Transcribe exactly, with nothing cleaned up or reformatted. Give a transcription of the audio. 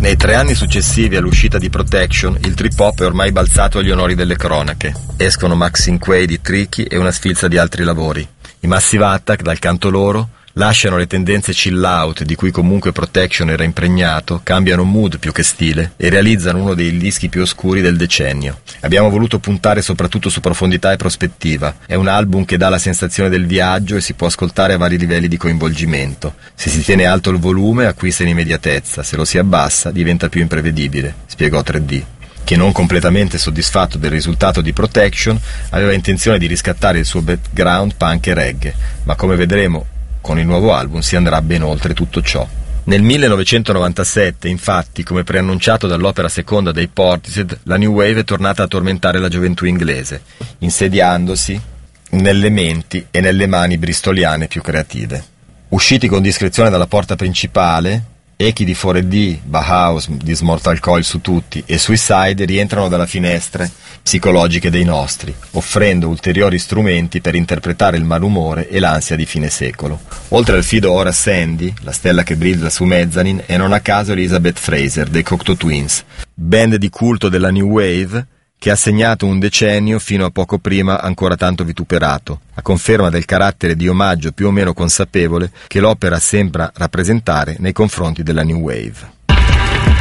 Nei tre anni successivi all'uscita di Protection, il trip-hop è ormai balzato agli onori delle cronache. Escono Max Sinquay di Tricky e una sfilza di altri lavori. I Massive Attack, dal canto loro, lasciano le tendenze chill-out di cui comunque Protection era impregnato, cambiano mood più che stile e realizzano uno dei dischi più oscuri del decennio. Abbiamo voluto puntare soprattutto su profondità e prospettiva. È un album che dà la sensazione del viaggio e si può ascoltare a vari livelli di coinvolgimento. Se si tiene alto il volume acquista in immediatezza, se lo si abbassa diventa più imprevedibile, spiegò tre D. Che non completamente soddisfatto del risultato di Protection, aveva intenzione di riscattare il suo background punk e reggae, ma come vedremo con il nuovo album si andrà ben oltre tutto ciò. Nel millenovecentonovantasette, infatti, come preannunciato dall'opera seconda dei Portishead, la New Wave è tornata a tormentare la gioventù inglese, insediandosi nelle menti e nelle mani bristoliane più creative. Usciti con discrezione dalla porta principale, echi di quattro D, Bauhaus, di Mortal Coil su tutti e Suicide rientrano dalle finestre psicologiche dei nostri, offrendo ulteriori strumenti per interpretare il malumore e l'ansia di fine secolo. Oltre al fido Ora Sandy, la stella che brilla su Mezzanine, e non a caso Elizabeth Fraser dei Cocteau Twins, band di culto della New Wave che ha segnato un decennio fino a poco prima ancora tanto vituperato, a conferma del carattere di omaggio più o meno consapevole che l'opera sembra rappresentare nei confronti della New Wave.